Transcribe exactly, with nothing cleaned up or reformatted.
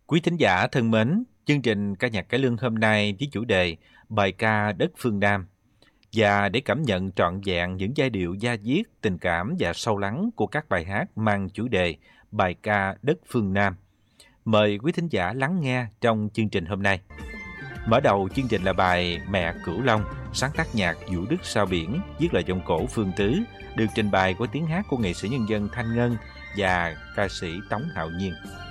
Quý thính giả thân mến, chương trình ca nhạc cải lương hôm nay với chủ đề bài ca đất phương Nam. Và để cảm nhận trọn vẹn những giai điệu da diết, tình cảm và sâu lắng của các bài hát mang chủ đề bài ca đất phương Nam. Mời quý thính giả lắng nghe trong chương trình hôm nay. Mở đầu chương trình là bài Mẹ Cửu Long, sáng tác nhạc Vũ Đức Sao Biển, viết lời giọng cổ Phương Tứ, được trình bày qua tiếng hát của nghệ sĩ nhân dân Thanh Ngân và ca sĩ Tống Hạo Nhiên.